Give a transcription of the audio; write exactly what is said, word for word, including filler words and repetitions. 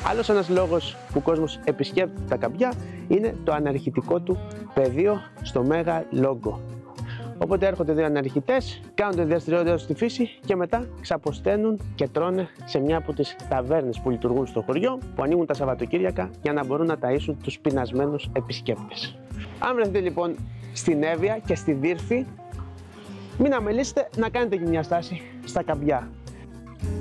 Άλλος ένας λόγος που ο κόσμος επισκέπτεται τα Καμπιά είναι το αναρχητικό του πεδίο στο Μέγα Λόγκο. Οπότε έρχονται δύο αναρχητές, κάνουν τη δραστηριότητα στη φύση και μετά ξαποσταίνουν και τρώνε σε μια από τις ταβέρνες που λειτουργούν στο χωριό, που ανοίγουν τα Σαββατοκύριακα για να μπορούν να ταΐσουν τους πεινασμένους επισκέπτες. Αν βρεθείτε λοιπόν στην Εύβοια και στη Δύρφη, μην αμελήσετε να κάνετε και μια στάση στα Καμπιά.